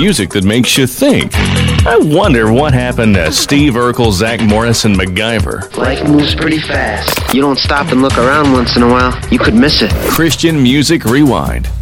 music that makes you think. I wonder what happened to Steve Urkel, Zach Morris, and MacGyver. Life moves pretty fast. You don't stop and look around once in a while, you could miss it. Christian Music Rewind.